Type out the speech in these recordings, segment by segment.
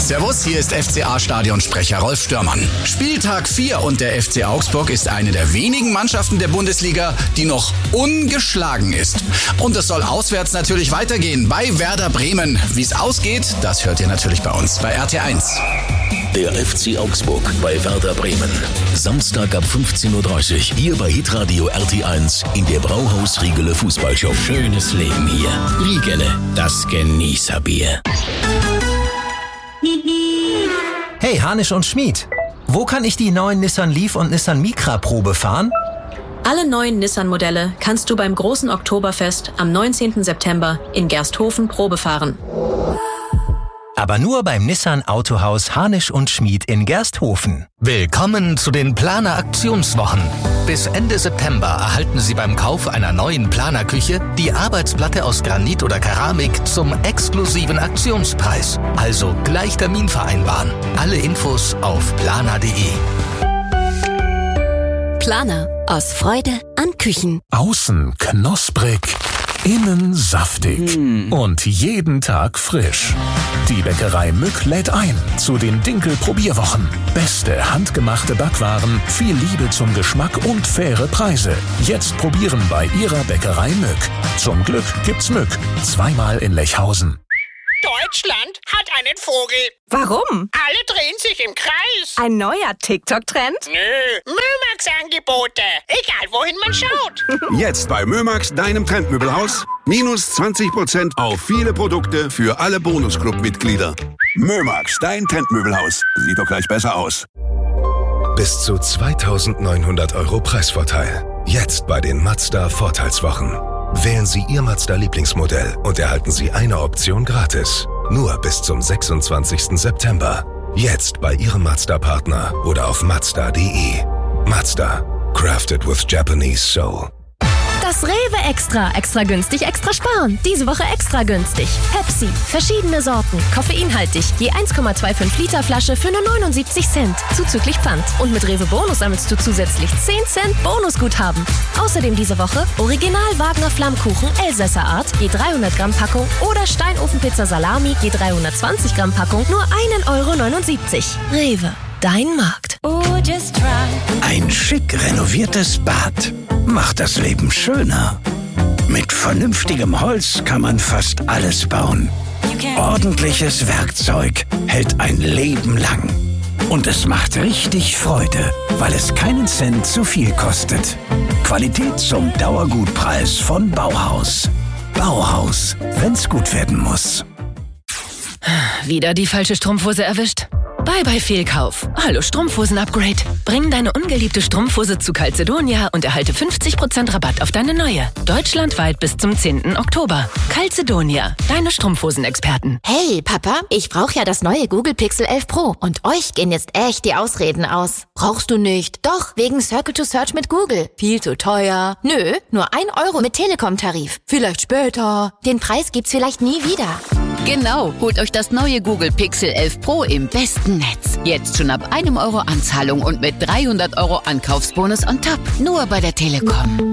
Servus, hier ist FCA-Stadionsprecher Rolf Störmann. Spieltag 4 und der FC Augsburg ist eine der wenigen Mannschaften der Bundesliga, die noch ungeschlagen ist. Und es soll auswärts natürlich weitergehen bei Werder Bremen. Wie es ausgeht, das hört ihr natürlich bei uns bei RT1. Der FC Augsburg bei Werder Bremen. Samstag ab 15.30 Uhr hier bei Hitradio RT1 in der Brauhaus Riegele Fußballshow. Schönes Leben hier. Riegele, das Genießerbier. Hey, Hanisch und Schmid, wo kann ich die neuen Nissan Leaf und Nissan Micra Probe fahren? Alle neuen Nissan-Modelle kannst du beim großen Oktoberfest am 19. September in Gersthofen Probe fahren. Aber nur beim Nissan Autohaus Hanisch und Schmid in Gersthofen. Willkommen zu den Planer Aktionswochen. Bis Ende September erhalten Sie beim Kauf einer neuen Planerküche die Arbeitsplatte aus Granit oder Keramik zum exklusiven Aktionspreis. Also gleich Termin vereinbaren. Alle Infos auf planer.de. Planer. Aus Freude an Küchen. Außen knosprig, innen saftig und jeden Tag frisch. Die Bäckerei Mück lädt ein zu den Dinkel-Probierwochen. Beste handgemachte Backwaren, viel Liebe zum Geschmack und faire Preise. Jetzt probieren bei Ihrer Bäckerei Mück. Zum Glück gibt's Mück. Zweimal in Lechhausen. Deutschland hat einen Vogel. Warum? Alle drehen sich im Kreis. Ein neuer TikTok-Trend? Nö, Mömax-Angebote. Egal, wohin man schaut. Jetzt bei Mömax, deinem Trendmöbelhaus. Minus 20% auf viele Produkte für alle Bonusclub-Mitglieder. Mömax, dein Trendmöbelhaus. Sieht doch gleich besser aus. Bis zu 2.900 € Preisvorteil. Jetzt bei den Mazda Vorteilswochen. Wählen Sie Ihr Mazda-Lieblingsmodell und erhalten Sie eine Option gratis. Nur bis zum 26. September. Jetzt bei Ihrem Mazda-Partner oder auf Mazda.de. Mazda. Crafted with Japanese Soul. Das Rewe Extra. Extra günstig, extra sparen. Diese Woche extra günstig. Pepsi. Verschiedene Sorten. Koffeinhaltig. Je 1,25 Liter Flasche für nur 79 Cent. Zuzüglich Pfand. Und mit Rewe Bonus sammelst du zusätzlich 10 Cent Bonusguthaben. Außerdem diese Woche Original Wagner Flammkuchen Elsässer Art. Je 300 Gramm Packung. Oder Steinofenpizza Salami. Je 320 Gramm Packung. Nur 1,79 €. Rewe. Dein Markt. Ein schick renoviertes Bad macht das Leben schöner. Mit vernünftigem Holz kann man fast alles bauen. Ordentliches Werkzeug hält ein Leben lang. Und es macht richtig Freude, weil es keinen Cent zu viel kostet. Qualität zum Dauergutpreis von Bauhaus. Bauhaus, wenn's gut werden muss. Wieder die falsche Strumpfhose erwischt? Bye Fehlkauf. Hallo Strumpfhosen-Upgrade. Bring deine ungeliebte Strumpfhose zu Calzedonia und erhalte 50% Rabatt auf deine neue. Deutschlandweit bis zum 10. Oktober. Calzedonia, deine Strumpfhosenexperten. Hey Papa, ich brauche ja das neue Google Pixel 11 Pro und euch gehen jetzt echt die Ausreden aus. Brauchst du nicht? Doch, wegen Circle to Search mit Google. Viel zu teuer. Nö, nur 1 € mit Telekom-Tarif. Vielleicht später. Den Preis gibt's vielleicht nie wieder. Genau, holt euch das neue Google Pixel 11 Pro im besten Netz. Jetzt schon ab 1 € Anzahlung und mit 300 € Ankaufsbonus on top. Nur bei der Telekom.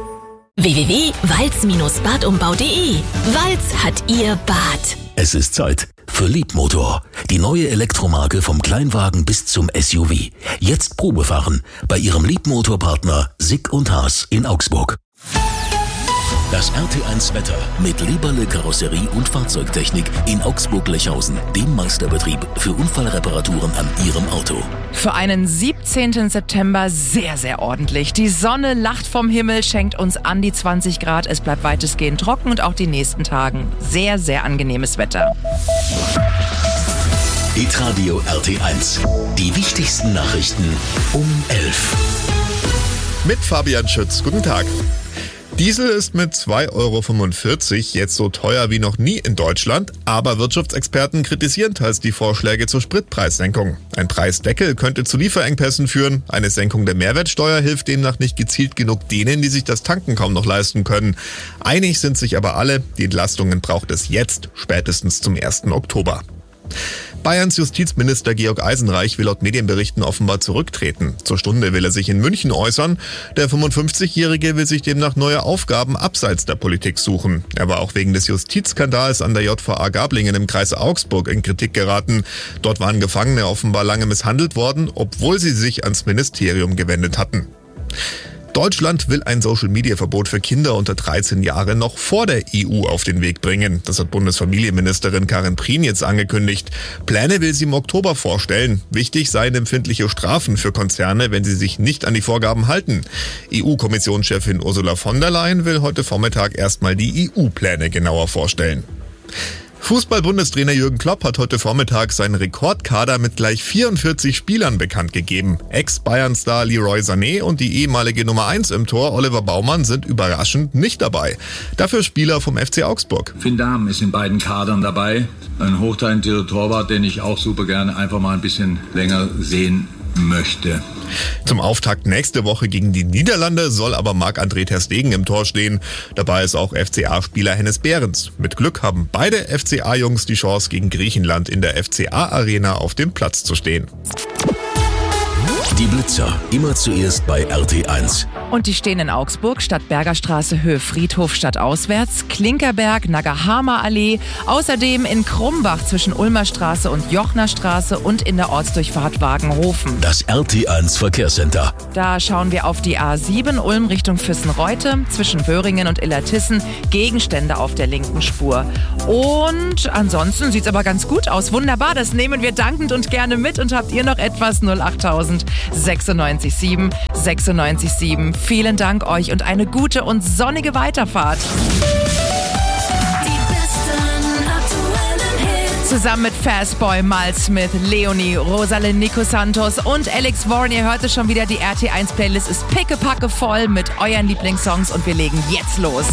www.walz-badumbau.de. Walz hat ihr Bad. Es ist Zeit für Leapmotor. Die neue Elektromarke vom Kleinwagen bis zum SUV. Jetzt Probefahren bei Ihrem Leapmotor-Partner Sick & Haas in Augsburg. Das RT1 Wetter mit Leberle Karosserie und Fahrzeugtechnik in Augsburg-Lechhausen, dem Meisterbetrieb für Unfallreparaturen an Ihrem Auto. Für einen 17. September sehr, sehr ordentlich. Die Sonne lacht vom Himmel, schenkt uns an die 20 Grad. Es bleibt weitestgehend trocken und auch die nächsten Tagen sehr, sehr angenehmes Wetter. Hitradio RT1. Die wichtigsten Nachrichten um 11. Mit Fabian Schütz. Guten Tag. Diesel ist mit 2,45 € jetzt so teuer wie noch nie in Deutschland, aber Wirtschaftsexperten kritisieren teils die Vorschläge zur Spritpreissenkung. Ein Preisdeckel könnte zu Lieferengpässen führen, eine Senkung der Mehrwertsteuer hilft demnach nicht gezielt genug denen, die sich das Tanken kaum noch leisten können. Einig sind sich aber alle, die Entlastungen braucht es jetzt, spätestens zum 1. Oktober. Bayerns Justizminister Georg Eisenreich will laut Medienberichten offenbar zurücktreten. Zur Stunde will er sich in München äußern. Der 55-Jährige will sich demnach neue Aufgaben abseits der Politik suchen. Er war auch wegen des Justizskandals an der JVA Gablingen im Kreis Augsburg in Kritik geraten. Dort waren Gefangene offenbar lange misshandelt worden, obwohl sie sich ans Ministerium gewendet hatten. Deutschland will ein Social-Media-Verbot für Kinder unter 13 Jahre noch vor der EU auf den Weg bringen. Das hat Bundesfamilienministerin Karin Prien jetzt angekündigt. Pläne will sie im Oktober vorstellen. Wichtig seien empfindliche Strafen für Konzerne, wenn sie sich nicht an die Vorgaben halten. EU-Kommissionschefin Ursula von der Leyen will heute Vormittag erstmal die EU-Pläne genauer vorstellen. Fußball-Bundestrainer Jürgen Klopp hat heute Vormittag seinen Rekordkader mit gleich 44 Spielern bekannt gegeben. Ex-Bayern-Star Leroy Sané und die ehemalige Nummer 1 im Tor Oliver Baumann sind überraschend nicht dabei. Dafür Spieler vom FC Augsburg. Finn Dahm ist in beiden Kadern dabei. Ein hochtalentierter Torwart, den ich auch super gerne einfach mal ein bisschen länger sehen möchte. Zum Auftakt nächste Woche gegen die Niederlande soll aber Marc-André ter Stegen im Tor stehen. Dabei ist auch FCA-Spieler Hennes Behrens. Mit Glück haben beide FCA-Jungs die Chance, gegen Griechenland in der FCA-Arena auf dem Platz zu stehen. Die Blitzer, immer zuerst bei RT1. Und die stehen in Augsburg, Stadtbergerstraße, Höhe Friedhof, stadtauswärts, Klinkerberg, Nagahama Allee, außerdem in Krumbach zwischen Ulmer Straße und Jochner Straße und in der Ortsdurchfahrt Wagenhofen. Das RT1 Verkehrscenter. Da schauen wir auf die A7 Ulm Richtung Füssenreute, zwischen Wöhringen und Illertissen, Gegenstände auf der linken Spur. Und ansonsten sieht's aber ganz gut aus. Wunderbar, das nehmen wir dankend und gerne mit. Und habt ihr noch etwas? 08000 96 7. Vielen Dank euch und eine gute und sonnige Weiterfahrt. Zusammen mit Fastboy, Mal Smith, Leonie, Rosalind Nico Santos und Alex Warren. Ihr hört es schon wieder, die RT1-Playlist ist pickepacke voll mit euren Lieblingssongs und wir legen jetzt los.